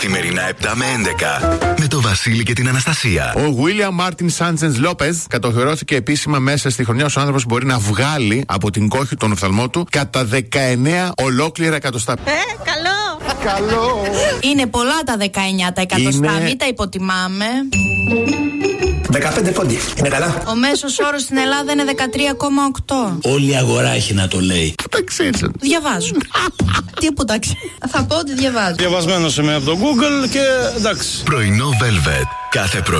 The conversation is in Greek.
Καθημερινά 7 με 11 με το Βασίλη και την Αναστασία. Ο Βίλιαμ Μάρτιν Σάντσενς Λόπεζ κατοχυρώθηκε επίσημα μέσα στη χρονιά ως ο άνθρωπος που μπορεί να βγάλει από την κόχη τον οφθαλμό του κατά 19 ολόκληρα εκατοστά. Καλό! Καλό! Είναι πολλά τα 19 τα εκατοστά, μην τα υποτιμάμε. 15 πόντι. Είναι καλά. Ο μέσος όρος στην Ελλάδα είναι 13,8. Όλη η αγορά έχει να το λέει. Πού τα ξέρεις? Διαβάζω. Τι που τα ξέρω. Θα πω ότι διαβάζω. Διαβασμένος είμαι από το Google και εντάξει. Πρωινό Velvet. Κάθε πρωί.